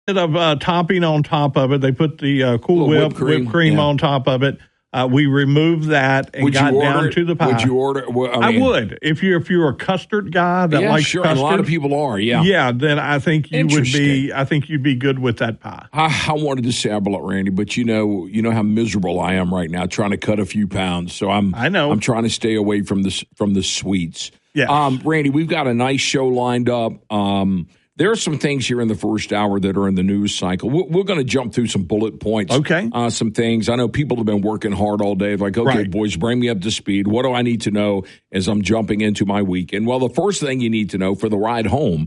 Of topping on top of it, they put the Cool Whipped whipped cream on top of it. We removed that and got down to the pie. Would you order? Well, I would. If you're a custard guy that likes sure. custard, A lot of people are. Yeah. Yeah. Then I think you would be. I think you'd be good with that pie. I wanted to sample it, Randy, but you know how miserable I am right now, trying to cut a few pounds. So I'm trying to stay away from the sweets. Yeah. Randy, we've got a nice show lined up. There are some things here in the first hour that are in the news cycle. We're going to jump through some bullet points. Okay. Some things. I know people have been working hard all day. Like, okay, boys, bring me up to speed. What do I need to know as I'm jumping into my weekend? Well, the first thing you need to know for the ride home,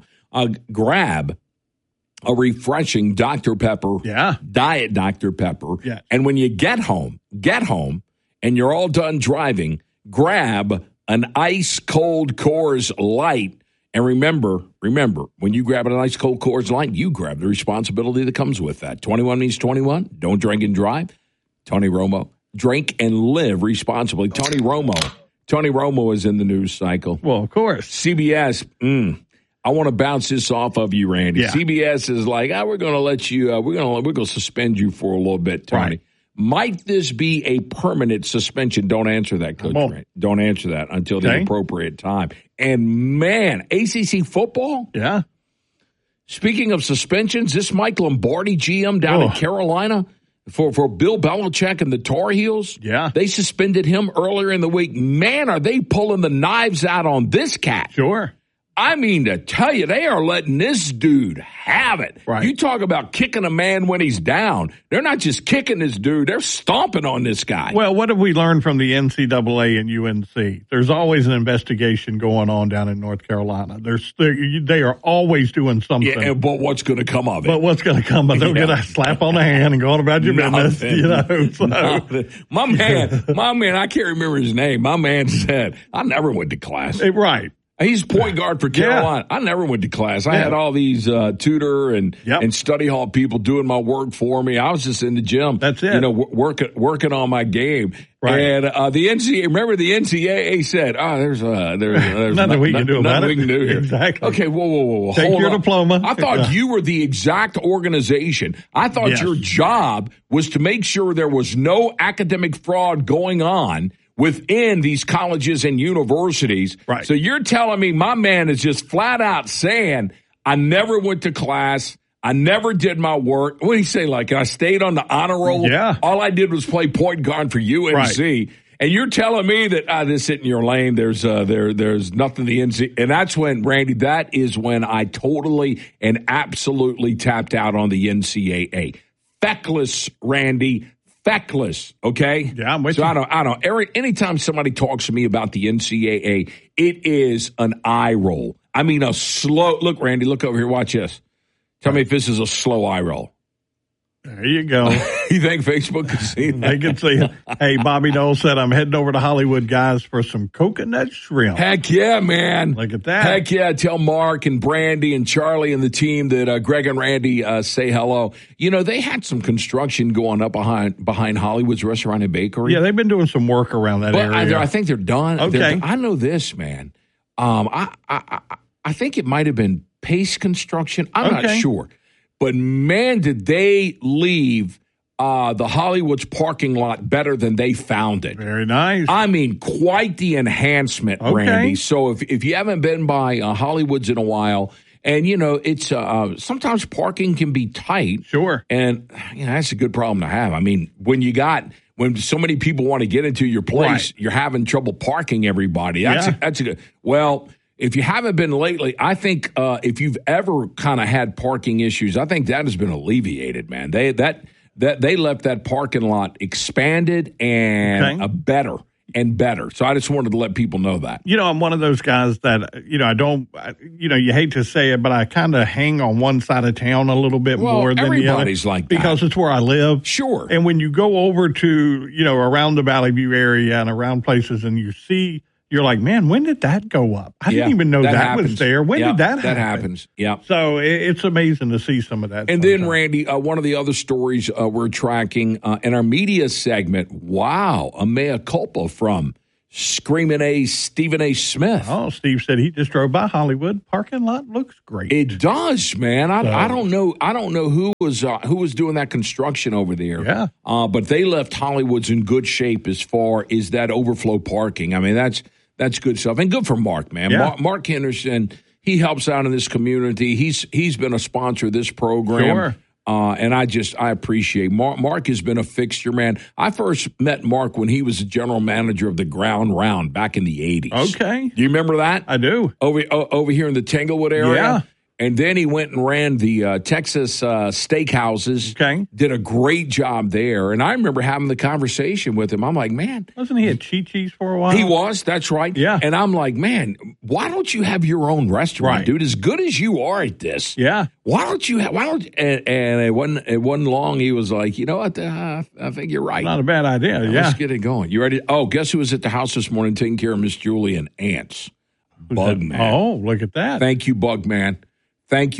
grab a refreshing Dr. Pepper. Yeah. Diet Dr. Pepper. Yeah. And when you get home, and you're all done driving, grab an ice cold Coors Light. And remember, when you grab an ice cold Coors Light, you grab the responsibility that comes with that. 21 means 21. Don't drink and drive. Tony Romo. Drink and live responsibly. Tony Romo is in the news cycle. Well, of course. CBS, I want to bounce this off of you, Randy. Yeah. CBS is like, we're going to let you, we're going to suspend you for a little bit, Tony. Right. Might this be a permanent suspension? Don't answer that, Coach. Randy. Don't answer that until the appropriate time. And, man, ACC football? Yeah. Speaking of suspensions, this Mike Lombardi GM down in Carolina for Bill Belichick and the Tar Heels, they suspended him earlier in the week. Man, are they pulling the knives out on this cat. Sure. I mean, to tell you, they are letting this dude have it. Right. You talk about kicking a man when he's down. They're not just kicking this dude. They're stomping on this guy. Well, what have we learned from the NCAA and UNC? There's always an investigation going on down in North Carolina. They are always doing something. Yeah, but what's going to come of it? But what's going to come of it? They'll get a slap on the hand and go on about your business. So. My man, I can't remember his name. My man said, I never went to class. Right. He's point guard for Carolina. I never went to class. I had all these tutor and study hall people doing my work for me. I was just in the gym. That's it. Working on my game. Right. And the NCAA said, there's nothing we can do about it. Nothing we can do here. Exactly. Okay, whoa. Take Hold your on. diploma. I thought you were the exact organization. I thought your job was to make sure there was no academic fraud going on within these colleges and universities. Right. So you're telling me my man is just flat out saying, I never went to class. I never did my work. What do you say? Like, I stayed on the honor roll. Yeah. All I did was play point guard for UNC. Right. And you're telling me that this isn't your lane. There's nothing the NC. And that's when, Randy, that is when I totally and absolutely tapped out on the NCAA. Feckless, Randy. Feckless, okay? Yeah, I'm with you. So I don't. Anytime somebody talks to me about the NCAA, it is an eye roll. I mean, a slow look. Randy, look over here. Watch this. Tell me if this is a slow eye roll. There you go. You think Facebook can see that? They can see it. Hey, Bobby Knowles said, I'm heading over to Hollywood, guys, for some coconut shrimp. Heck yeah, man. Look at that. Heck yeah. Tell Mark and Brandy and Charlie and the team that Greg and Randy say hello. You know, they had some construction going up behind Hollywood's Restaurant and Bakery. Yeah, they've been doing some work around that area. I think they're done. Okay. I know this, man. I think it might have been Pace Construction. I'm not sure. But, man, did they leave the Hollywood's parking lot better than they found it. Very nice. I mean, quite the enhancement, Randy. So if you haven't been by Hollywood's in a while, and, you know, it's sometimes parking can be tight. Sure. And, you know, that's a good problem to have. I mean, when so many people want to get into your place, you're having trouble parking everybody. That's a good. Well, if you haven't been lately, I think if you've ever kind of had parking issues, I think that has been alleviated, man. They left that parking lot expanded and better and better. So I just wanted to let people know that. You know, I'm one of those guys that, you know, you hate to say it, but I kind of hang on one side of town a little bit more than the other. Everybody's like that. Because it's where I live. Sure. And when you go over to, you know, around the Valley View area and around places and you see, you're like, man, when did that go up? I didn't even know that was there. When did that happen? That happens, yeah. So it's amazing to see some of that. And then, Randy, one of the other stories we're tracking in our media segment, wow, a mea culpa from Screaming A. Stephen A. Smith. Oh, Steve said he just drove by Hollywood. Parking lot looks great. It does, man. I don't know. I don't know who was doing that construction over there. Yeah. But they left Hollywood's in good shape as far as that overflow parking. I mean, that's good stuff, and good for Mark, man. Yeah. Mark Henderson, he helps out in this community. He's been a sponsor of this program. Sure. And I appreciate Mark has been a fixture, man. I first met Mark when he was the general manager of the Ground Round back in the 80s. Okay. Do you remember that? I do. Over here in the Tanglewood area? Yeah. And then he went and ran the Texas steakhouses. Okay. Did a great job there. And I remember having the conversation with him. I'm like, man. Wasn't he at Chi-Chi's for a while? He was. That's right. Yeah. And I'm like, man, why don't you have your own restaurant, right. dude? As good as you are at this. Yeah. Why don't you? And it wasn't long. He was like, you know what? I think you're right. Not a bad idea. Yeah. Let's get it going. You ready? Oh, guess who was at the house this morning taking care of Miss Julie and Ants? Bugman. Oh, look at that. Thank you, Bugman. Thank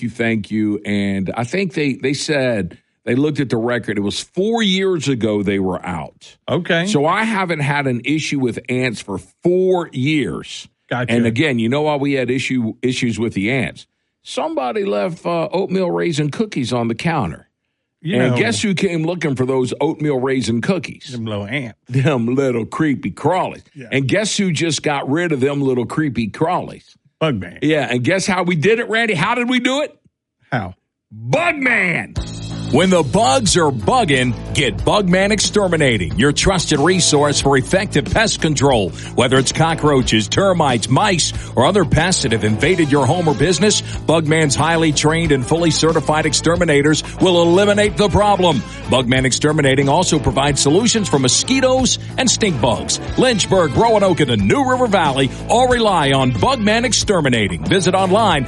you. And I think they said they looked at the record. It was 4 years ago they were out. Okay. So I haven't had an issue with ants for 4 years. Gotcha. And again, you know why we had issues with the ants? Somebody left oatmeal raisin cookies on the counter. And guess who came looking for those oatmeal raisin cookies? Them little ants. Them little creepy crawlies. Yeah. And guess who just got rid of them little creepy crawlies? Bugman. Yeah, and guess how we did it, Randy? How did we do it? How? Bugman. When the bugs are bugging, get Bugman Exterminating, your trusted resource for effective pest control. Whether it's cockroaches, termites, mice, or other pests that have invaded your home or business, Bugman's highly trained and fully certified exterminators will eliminate the problem. Bugman Exterminating also provides solutions for mosquitoes and stink bugs. Lynchburg, Roanoke, and the New River Valley all rely on Bugman Exterminating. Visit online,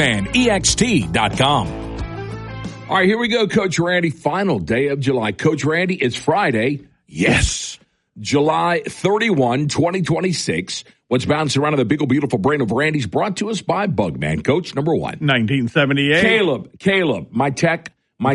bugmanext.com. All right, here we go, Coach Randy. Final day of July. Coach Randy, it's Friday. Yes. July 31, 2026. What's bouncing around in the big old beautiful brain of Randy's brought to us by Bugman. Coach number 1. 1978. Caleb. My tech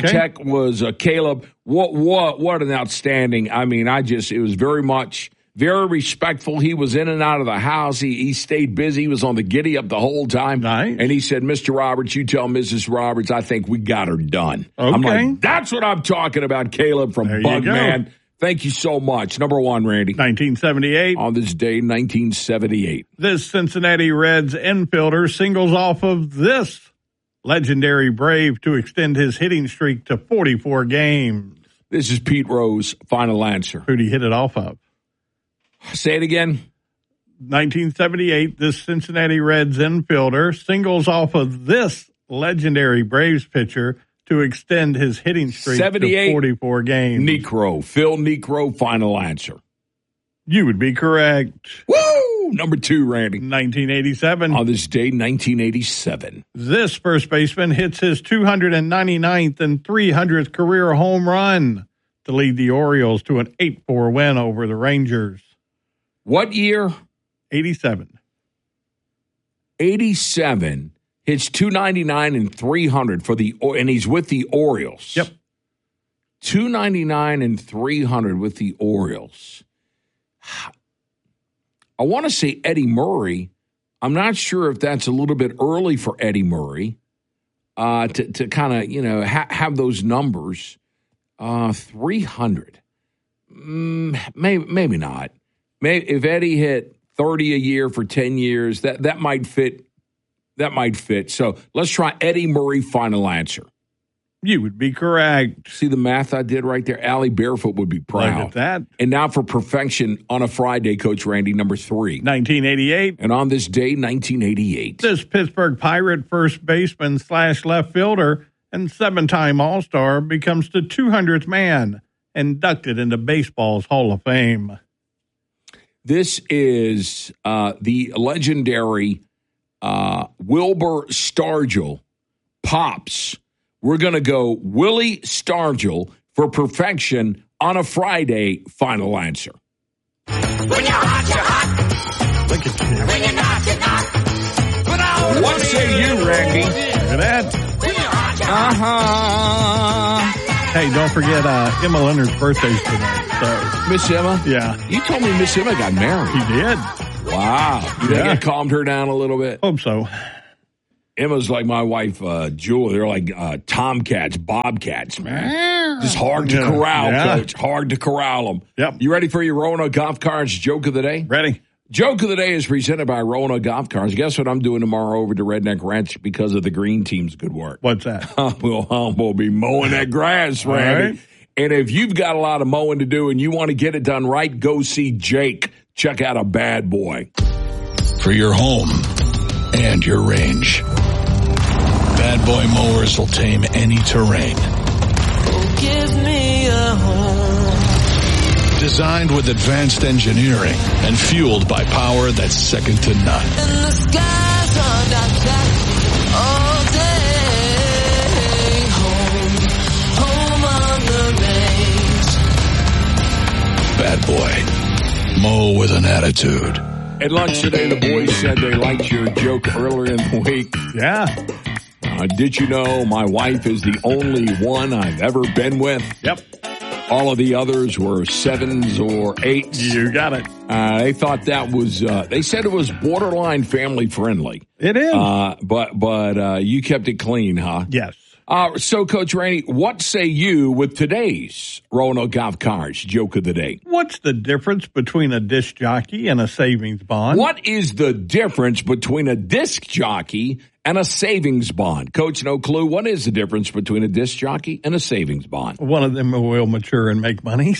was Caleb. What an outstanding. I mean, it was very respectful. He was in and out of the house. He stayed busy. He was on the giddy up the whole time. Nice. And he said, Mr. Roberts, you tell Mrs. Roberts, I think we got her done. Okay. I'm like, that's what I'm talking about, Caleb from Bugman. Thank you so much. Number 1, Randy. 1978. On this day, 1978. This Cincinnati Reds infielder singles off of this legendary Brave to extend his hitting streak to 44 games. This is Pete Rose, final answer. Who'd he hit it off of? Say it again. 1978, this Cincinnati Reds infielder singles off of this legendary Braves pitcher to extend his hitting streak to 44 games. Phil Niekro, final answer. You would be correct. Woo! Number 2, Randy. 1987. On this day, 1987. This first baseman hits his 299th and 300th career home run to lead the Orioles to an 8-4 win over the Rangers. What year? 87. 87 hits 299 and 300 and he's with the Orioles. Yep. 299 and 300 with the Orioles. I want to say Eddie Murray. I'm not sure if that's a little bit early for Eddie Murray to kind of, have those numbers. 300. Maybe not. If Eddie hit 30 a year for 10 years, that might fit. That might fit. So let's try Eddie Murray, final answer. You would be correct. See the math I did right there? Allie Barefoot would be proud. Look at that. And now for perfection on a Friday, Coach Randy, number 3. 1988. And on this day, 1988. This Pittsburgh Pirate first baseman / left fielder and 7-time All-Star becomes the 200th man inducted into baseball's Hall of Fame. This is the legendary Wilbur Stargell, Pops. We're going to go Willie Stargell for perfection on a Friday, final answer. When you're hot, you're hot. Look at you. When you're not, you're not. What say you, Randy? Look at that. When you're hot, you're hot. Uh-huh. Hey, don't forget Emma Leonard's birthday's today. So Miss Emma? Yeah. You told me Miss Emma got married. She did. Wow. You think it calmed her down a little bit? Hope so. Emma's like my wife, Jewel. They're like tomcats, bobcats, man. Just hard to corral, Coach. Hard to corral them. Yep. You ready for your Roanoke Golf Cards joke of the day? Ready. Joke of the day is presented by Roanoke Golf Cards. Guess what I'm doing tomorrow over to Redneck Ranch because of the green team's good work? What's that? We'll be mowing that grass, Randy. Right. And if you've got a lot of mowing to do and you want to get it done right, go see Jake. Check out a bad boy. For your home and your range, Bad Boy Mowers will tame any terrain. Oh, give me a home. Designed with advanced engineering and fueled by power that's second to none. And the skies are not black all day. Home on the range. Bad Boy. Mow with an attitude. At lunch today, the boys said they liked your joke earlier in the week. Yeah. Did you know my wife is the only one I've ever been with? Yep. All of the others were 7s or 8s. You got it. They thought that was, they said it was borderline family friendly. It is. But you kept it clean, huh? Yes. So, Coach Randy, what say you with today's Roanoke Golf Cards joke of the day? What's the difference between a disc jockey and a savings bond? What is the difference between a disc jockey and a savings bond? Coach, no clue. What is the difference between a disc jockey and a savings bond? One of them will mature and make money.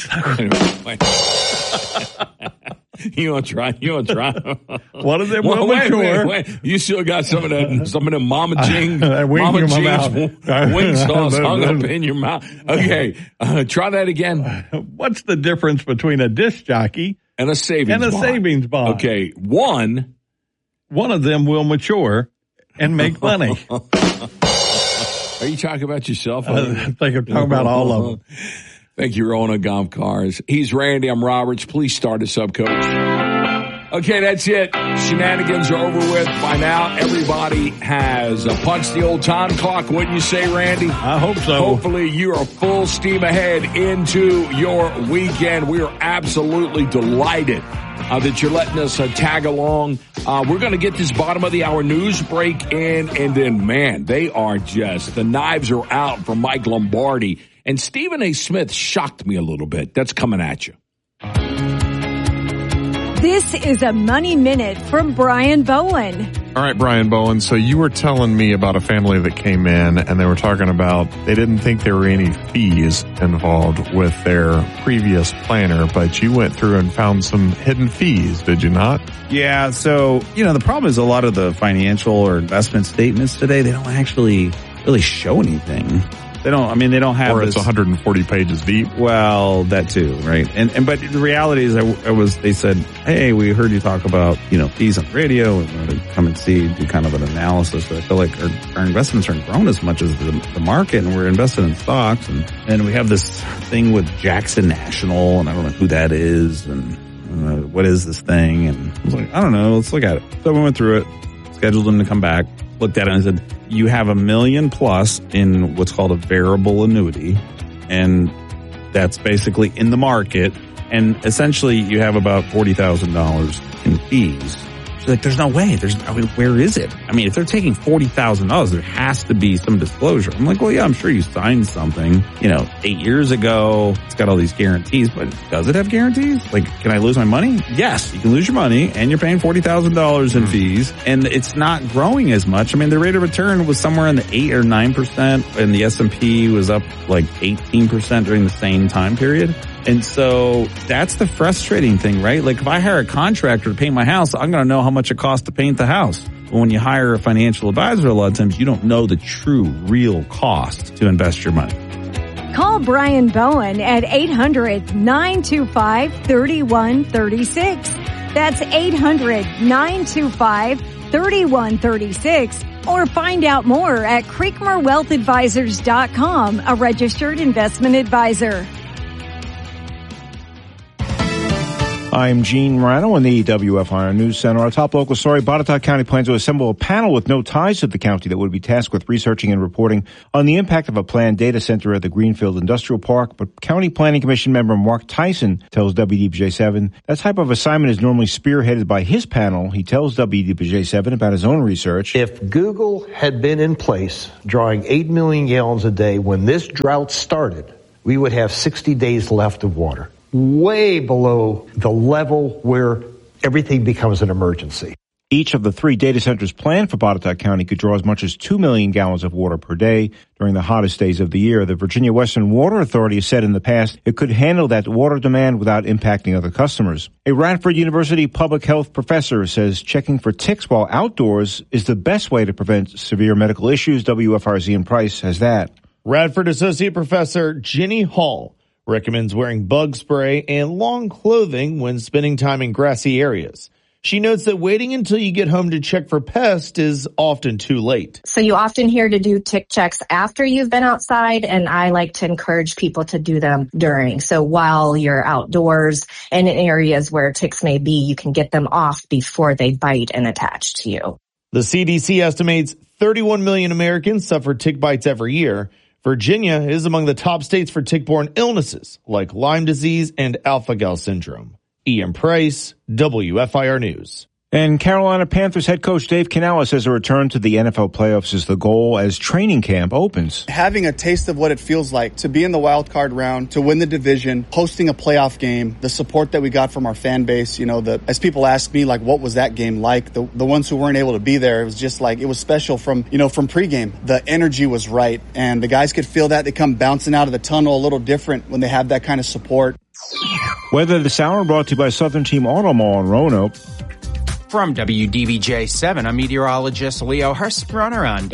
You want to try? One of them will mature. Wait. You still got some of the Mama Jing's wing sauce hung up in your mouth. Okay, try that again. What's the difference between a disc jockey and a savings bond? Okay, one of them will mature and make money. Are you talking about yourself? I think I'm talking about all of them. Thank you, Roanoke Golf Cars. He's Randy. I'm Roberts. Please start us up, Coach. Okay, that's it. Shenanigans are over with. By now, everybody has punched the old time clock, wouldn't you say, Randy? I hope so. Hopefully, you are full steam ahead into your weekend. We are absolutely delighted that you're letting us tag along. We're going to get this bottom of the hour news break in, and then, man, they are just, the knives are out for Mike Lombardi. And Stephen A. Smith shocked me a little bit. That's coming at you. This is a Money Minute from Brian Bowen. All right, Brian Bowen. So you were telling me about a family that came in and they were talking about they didn't think there were any fees involved with their previous planner, but you went through and found some hidden fees, did you not? Yeah. So, the problem is a lot of the financial or investment statements today, they don't actually really show anything. They don't have. Or it's 140 pages deep. Well, that too, right? But the reality is, they said, hey, we heard you talk about, fees on the radio. We wanted to come and do kind of an analysis. But I feel like our investments aren't grown as much as the market, and we're invested in stocks. And we have this thing with Jackson National, and I don't know who that is, and what is this thing? And I was like, I don't know. Let's look at it. So we went through it, scheduled them to come back. Looked at it and said, you have $1 million plus in what's called a variable annuity. And that's basically in the market. And essentially you have about $40,000 in fees. She's like, there's no way. Where is it? If they're taking $40,000, there has to be some disclosure. I'm like, well, yeah, I'm sure you signed something, 8 years ago. It's got all these guarantees, but does it have guarantees? Like, can I lose my money? Yes, you can lose your money and you're paying $40,000 in fees and it's not growing as much. The rate of return was somewhere in the 8 or 9% and the S&P was up like 18% during the same time period. And so that's the frustrating thing, right? Like if I hire a contractor to paint my house, I'm going to know how much it costs to paint the house. But when you hire a financial advisor, a lot of times you don't know the true, real cost to invest your money. Call Brian Bowen at 800-925-3136. That's 800-925-3136. Or find out more at CreekmoreWealthAdvisors.com, a registered investment advisor. I'm Gene Morano in the WFIR News Center. Our top local story, Botetourt County plans to assemble a panel with no ties to the county that would be tasked with researching and reporting on the impact of a planned data center at the Greenfield Industrial Park. But County Planning Commission member Mark Tyson tells WDBJ7 that type of assignment is normally spearheaded by his panel. He tells WDBJ7 about his own research. If Google had been in place drawing 8 million gallons a day when this drought started, we would have 60 days left of water. Way below the level where everything becomes an emergency. Each of the 3 data centers planned for Botetourt County could draw as much as 2 million gallons of water per day during the hottest days of the year. The Virginia Western Water Authority has said in the past it could handle that water demand without impacting other customers. A Radford University public health professor says checking for ticks while outdoors is the best way to prevent severe medical issues. WFR's Ian Price has that. Radford Associate Professor Jenny Hall recommends wearing bug spray and long clothing when spending time in grassy areas. She notes that waiting until you get home to check for pests is often too late. So you often hear to do tick checks after you've been outside, and I like to encourage people to do them during. So while you're outdoors and in areas where ticks may be, you can get them off before they bite and attach to you. The CDC estimates 31 million Americans suffer tick bites every year. Virginia is among the top states for tick-borne illnesses like Lyme disease and alpha-gal syndrome. Ian Price, WFIR News. And Carolina Panthers head coach Dave Canales says a return to the NFL playoffs is the goal as training camp opens. Having a taste of what it feels like to be in the wild card round, to win the division, hosting a playoff game, the support that we got from our fan base, as people ask me, like, what was that game like? The ones who weren't able to be there, it was just like, it was special from pregame. The energy was right, and the guys could feel that. They come bouncing out of the tunnel a little different when they have that kind of support. Weather this hour brought to you by Southern Team Auto Mall in Roanoke. From WDBJ7, I'm meteorologist Leo Hurstrunner on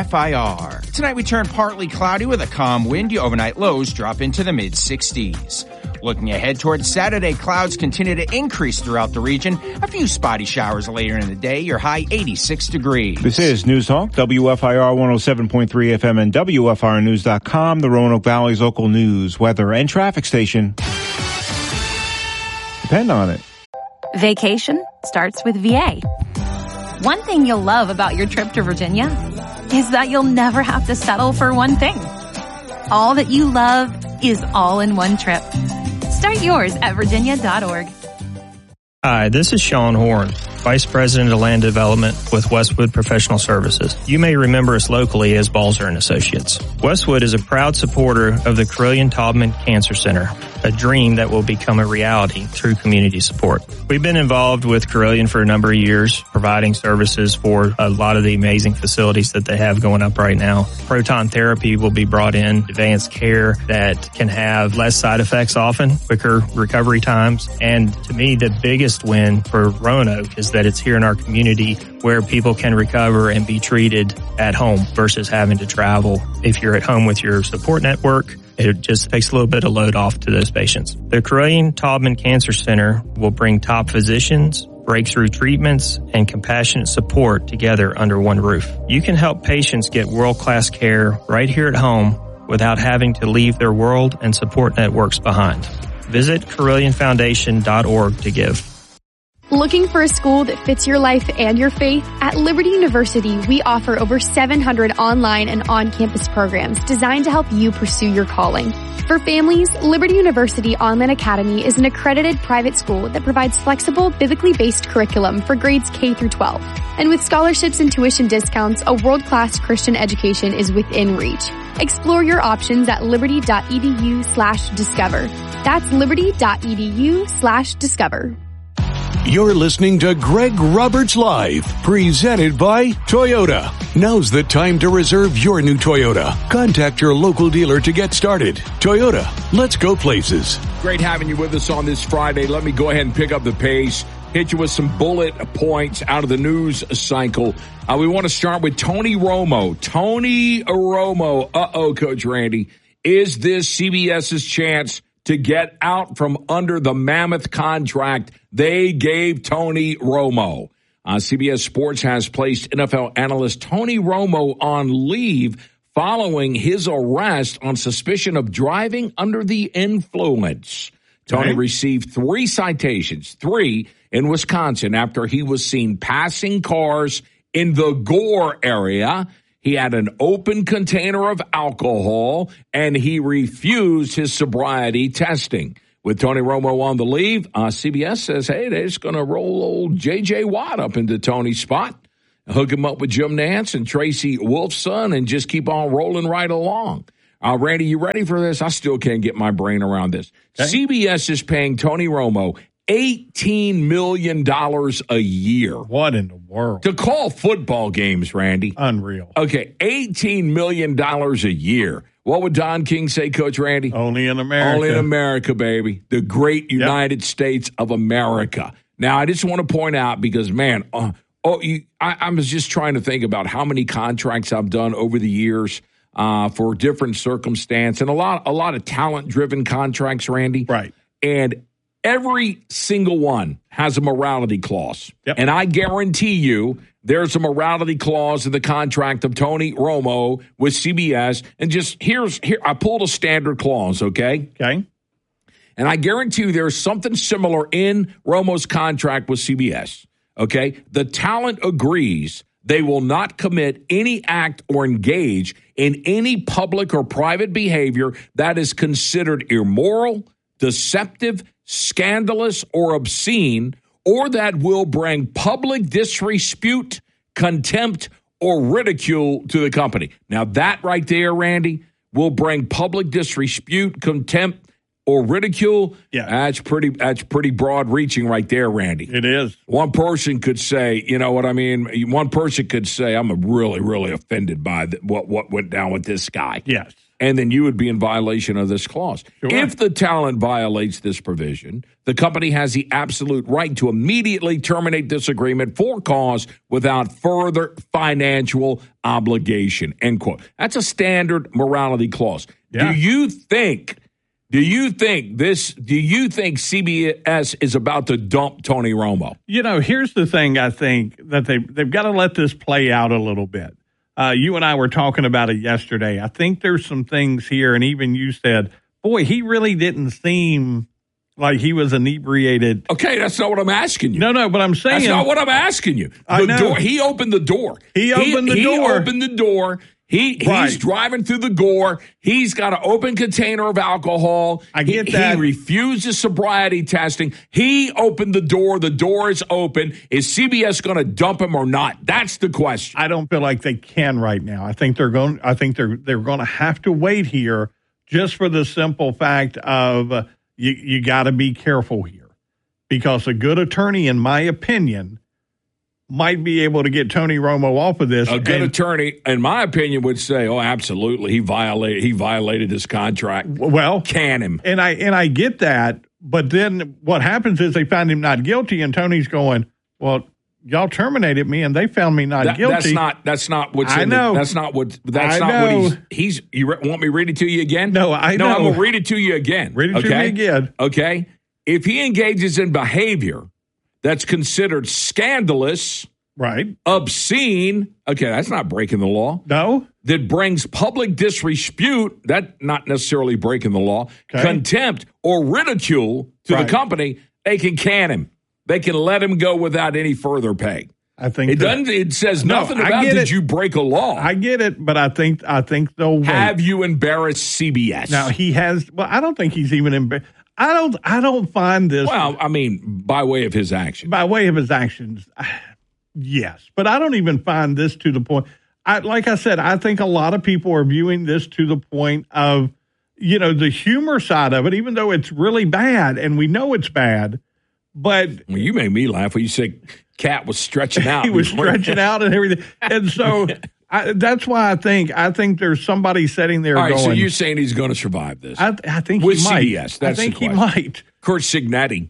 WFIR. Tonight we turn partly cloudy with a calm wind. Your overnight lows drop into the mid-60s. Looking ahead towards Saturday, clouds continue to increase throughout the region. A few spotty showers later in the day. Your high 86 degrees. This is News Talk, WFIR 107.3 FM and WFIRnews.com, the Roanoke Valley's local news, weather, and traffic station. Depend on it. Vacation starts with VA. One thing you'll love about your trip to Virginia is that you'll never have to settle for one thing. All that you love is all in one trip. Start yours at virginia.org. Hi, this is Sean Horn, Vice President of Land Development with Westwood Professional Services. You may remember us locally as Balzer & Associates. Westwood is a proud supporter of the Carilion-Taubman Cancer Center, a dream that will become a reality through community support. We've been involved with Carilion for a number of years, providing services for a lot of the amazing facilities that they have going up right now. Proton therapy will be brought in, advanced care that can have less side effects often, quicker recovery times, and to me, the biggest win for Roanoke is that it's here in our community where people can recover and be treated at home versus having to travel. If you're at home with your support network, it just takes a little bit of load off to those patients. The Carilion-Taubman Cancer Center will bring top physicians, breakthrough treatments, and compassionate support together under one roof. You can help patients get world-class care right here at home without having to leave their world and support networks behind. Visit CarillionFoundation.org to give. Looking for a school that fits your life and your faith? At Liberty University, we offer over 700 online and on-campus programs designed to help you pursue your calling. For families, Liberty University Online Academy is an accredited private school that provides flexible, biblically based curriculum for grades K through 12. And with scholarships and tuition discounts, a world-class Christian education is within reach. Explore your options at liberty.edu/discover. That's liberty.edu/discover. You're listening to Greg Roberts Live, presented by Toyota. Now's the time to reserve your new Toyota. Contact your local dealer to get started. Toyota, let's go places. Great having you with us on this Friday. Let me go ahead and pick up the pace, hit you with some bullet points out of the news cycle. We want to start with Tony Romo. Tony Romo. Coach Randy. Is this CBS's chance to get out from under the mammoth contract they gave Tony Romo? CBS Sports has placed NFL analyst Tony Romo on leave following his arrest on suspicion of driving under the influence. Tony received 3 citations, 3 in Wisconsin, after he was seen passing cars in the Gore area. He had an open container of alcohol, and he refused his sobriety testing. With Tony Romo on the leave, CBS says, hey, they're just going to roll old J.J. Watt up into Tony's spot, hook him up with Jim Nance and Tracy Wolfson, and just keep on rolling right along. Randy, you ready for this? I still can't get my brain around this. Okay. CBS is paying Tony Romo $18 million a year. What in the world? To call football games, Randy. Unreal. Okay, $18 million a year. What would Don King say, Coach Randy? Only in America. Only in America, baby. The great United States of America. Now, I just want to point out because, man, I was just trying to think about how many contracts I've done over the years for different circumstance, and a lot of talent-driven contracts, Randy. Right. And every single one has a morality clause. Yep. And I guarantee you there's a morality clause in the contract of Tony Romo with CBS. And just here, I pulled a standard clause, okay? Okay. And I guarantee you there's something similar in Romo's contract with CBS, okay? The talent agrees they will not commit any act or engage in any public or private behavior that is considered immoral, deceptive, scandalous, or obscene, or that will bring public disrepute, contempt, or ridicule to the company. Now, that right there, Randy, will bring public disrepute, contempt, or ridicule. Yeah. That's pretty broad reaching right there, Randy. It is. One person could say, you know what I mean? One person could say, I'm really, really offended by what went down with this guy. Yes. And then you would be in violation of this clause. Sure. If the talent violates this provision, the company has the absolute right to immediately terminate this agreement for cause without further financial obligation, end quote. That's a standard morality clause. Yeah. Do you think CBS is about to dump Tony Romo? You know, here's the thing. I think that they've got to let this play out a little bit. You and I were talking about it yesterday. I think there's some things here, and even you said, boy, he really didn't seem like he was inebriated. Okay, that's not what I'm asking you. No, but I'm saying. That's not what I'm asking you. I know. Door, he opened the door. He opened the door. He's driving through the Gore. He's got an open container of alcohol. I get that. He refuses sobriety testing. He opened the door. The door is open. Is CBS going to dump him or not? That's the question. I don't feel like they can right now. I think they're going to have to wait here, just for the simple fact of you got to be careful here, because a good attorney, in my opinion, might be able to get Tony Romo off of this. A good attorney, in my opinion, would say, "Oh, absolutely, he violated his contract." Well, can him, and I get that, but then what happens is they find him not guilty, and Tony's going, "Well, y'all terminated me, and they found me not guilty." That's not what's. I know. That's not what he's. You want me to read it to you again? No, I know. No, I'm gonna read it to you again. Read it to me again. Okay. If he engages in behavior that's considered scandalous, right, obscene, okay, that's not breaking the law. No. That brings public disrepute, that's not necessarily breaking the law, contempt or ridicule to the company, they can him. They can let him go without any further pay. I think it says nothing about did you break a law. I get it, but I think they'll wait. Have you embarrassed CBS? Now he has. Well, I don't think he's even embarrassed. I don't find this. Well, I mean, by way of his actions. By way of his actions, yes. But I don't even find this to the point. Like I said, I think a lot of people are viewing this to the point of, the humor side of it, even though it's really bad, and we know it's bad. But well, you made me laugh when you said Cat was stretching out. He was stretching out and everything. And so that's why I think there's somebody sitting there going. So you're saying he's going to survive this? I think with he might. CBS. That's I think the he might. Curt Cignetti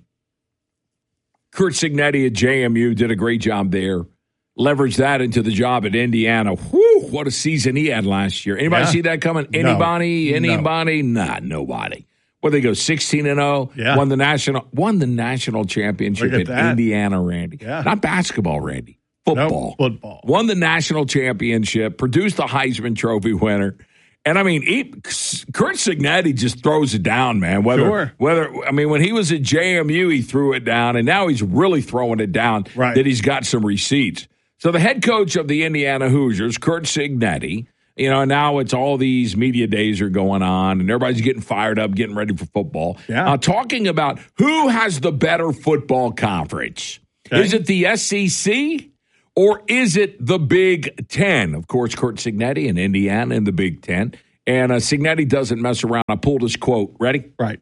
at JMU did a great job there. Leveraged that into the job at Indiana. Whew, what a season he had last year. Anybody see that coming? Anybody? Nah, nobody. Well, they go 16-0. Yeah. Won the national championship in Indiana, Randy. Yeah. Not basketball, Randy. Football. Nope, football. Won the national championship. Produced the Heisman Trophy winner. And I mean, Curt Cignetti just throws it down, man. Whether when he was at JMU, he threw it down, and now he's really throwing it down. Right. That he's got some receipts. So the head coach of the Indiana Hoosiers, Curt Cignetti, now it's all these media days are going on, and everybody's getting fired up, getting ready for football. Yeah. Talking about who has the better football conference. Okay. Is it the SEC? Or is it the Big Ten? Of course, Curt Cignetti in Indiana in the Big Ten. And Cignetti doesn't mess around. I pulled his quote. Ready? Right.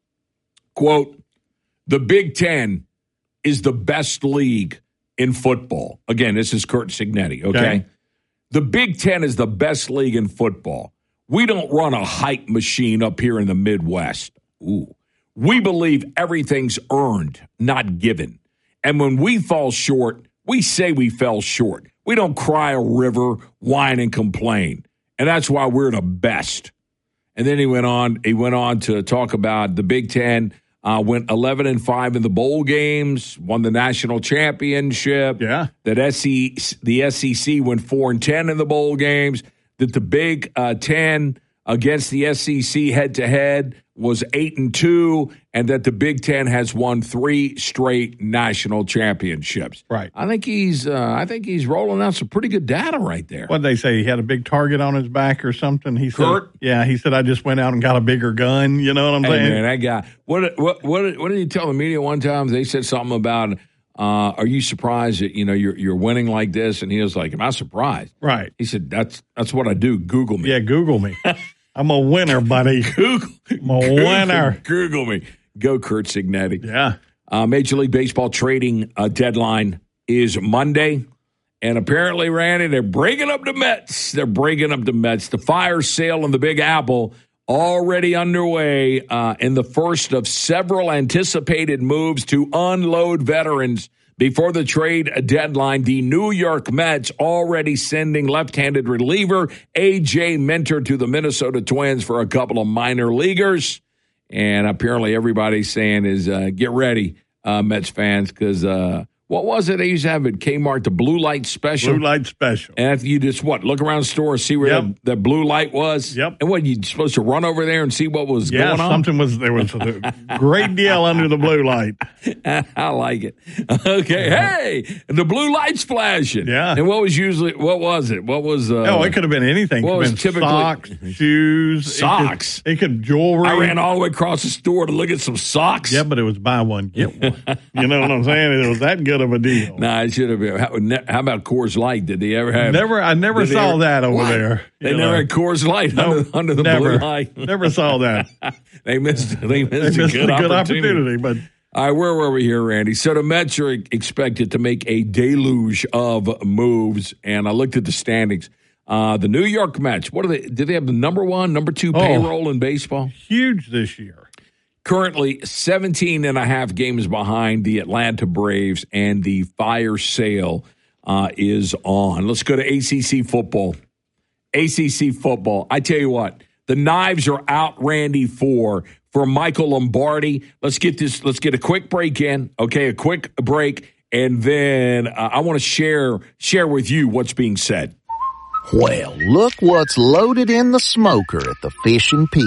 Quote, the Big Ten is the best league in football. Again, this is Curt Cignetti, okay? The Big Ten is the best league in football. We don't run a hype machine up here in the Midwest. Ooh. We believe everything's earned, not given. And when we fall short, we say we fell short. We don't cry a river, whine, and complain. And that's why we're the best. And then he went on to talk about the Big Ten went 11-5 in the bowl games, won the national championship. Yeah. That the SEC went 4-10 in the bowl games. That the Big Ten against the SEC head-to-head was 8-2, and that the Big Ten has won 3 straight national championships. Right. I think he's rolling out some pretty good data right there. What did they say? He had a big target on his back or something. He Kurt? said, "Yeah." He said, "I just went out and got a bigger gun." You know what I'm saying? Man, that guy. What did he tell the media one time? They said something about, "Are you surprised that you're winning like this?" And he was like, "Am I surprised?" Right. He said, "That's what I do. Google me." Yeah, Google me. I'm a winner, buddy. I'm a winner. Google me. Go, Curt Cignetti. Yeah. Major League Baseball trading deadline is Monday. And apparently, Randy, they're breaking up the Mets. The fire sale in the Big Apple already underway in the first of several anticipated moves to unload veterans. Before the trade deadline, the New York Mets already sending left-handed reliever A.J. Minter to the Minnesota Twins for a couple of minor leaguers. And apparently everybody's saying is get ready, Mets fans, because what was it they used to have at Kmart, the blue light special? Blue light special. And you just, look around the store and see where that blue light was? Yep. And what, you supposed to run over there and see what was going on? There was a great deal under the blue light. I like it. Okay. Hey, the blue light's flashing. Yeah. And what was it? What was? It could have been anything. What was typically socks, shoes, socks. It could jewelry. I ran all the way across the store to look at some socks. Yeah, but it was buy one, get one. You know what I'm saying? It was that good of a deal. Nah, it should have been. How about Coors Light? Did they ever have? I never saw that over there. They never had Coors Light under the blue light. Never saw that. They missed a good opportunity. But all right, where were we here, Randy? So the Mets are expected to make a deluge of moves, and I looked at the standings. The New York Mets, what are they? Do they have the number 1, number 2 payroll in baseball? Huge this year. Currently 17.5 games behind the Atlanta Braves, and the fire sale is on. Let's go to ACC football. ACC football. I tell you what, the knives are out, Randy, for Michael Lombardi. Let's get a quick break in. Okay, a quick break, and then I want to share with you what's being said. Well, look what's loaded in the smoker at the Fish and Pig.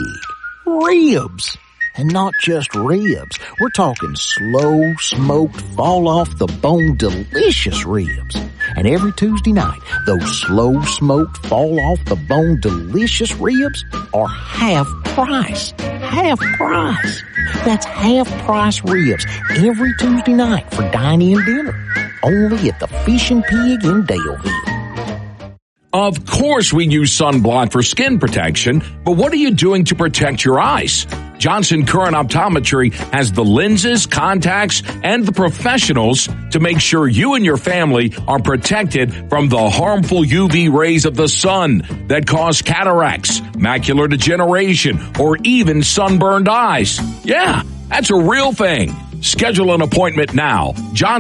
Ribs. And not just ribs. We're talking slow smoked, fall off the bone, delicious ribs. And every Tuesday night, those slow smoked, fall off the bone, delicious ribs are half price. Half price. That's half price ribs every Tuesday night for dine-in dinner. Only at the Fish and Pig in Daleville. Of course we use sunblock for skin protection, but what are you doing to protect your eyes? Johnson Curran Optometry has the lenses, contacts, and the professionals to make sure you and your family are protected from the harmful UV rays of the sun that cause cataracts, macular degeneration, or even sunburned eyes. Yeah, that's a real thing. Schedule an appointment now.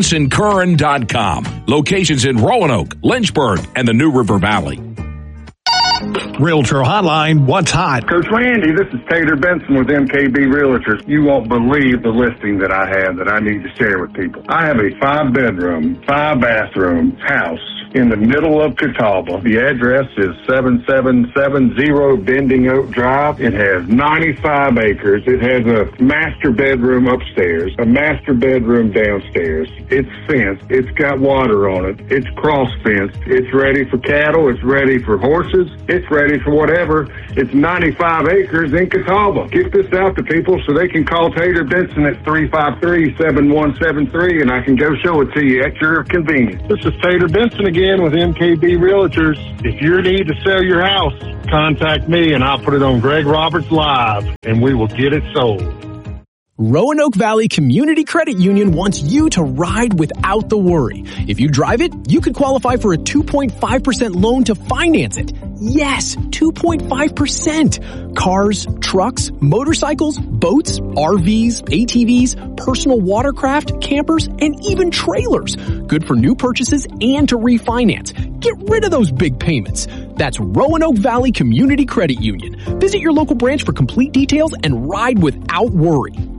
JohnsonCurran.com. Locations in Roanoke, Lynchburg, and the New River Valley. Realtor Hotline, what's hot? Coach Randy, this is Taylor Benson with MKB Realtors. You won't believe the listing that I have that I need to share with people. I have a 5-bedroom, 5-bathroom house in the middle of Catawba. The address is 7770 Bending Oak Drive. It has 95 acres. It has a master bedroom upstairs, a master bedroom downstairs. It's fenced. It's got water on it. It's cross-fenced. It's ready for cattle. It's ready for horses. It's ready for whatever. It's 95 acres in Catawba. Get this out to people so they can call Tater Benson at 353-7173, and I can go show it to you at your convenience. This is Tater Benson again with MKB Realtors. If you need to sell your house, contact me and I'll put it on Greg Roberts Live, and we will get it sold. Roanoke Valley Community Credit Union wants you to ride without the worry. If you drive it, you could qualify for a 2.5% loan to finance it. Yes, 2.5%. Cars, trucks, motorcycles, boats, RVs, ATVs, personal watercraft, campers, and even trailers. Good for new purchases and to refinance. Get rid of those big payments. That's Roanoke Valley Community Credit Union. Visit your local branch for complete details and ride without worry.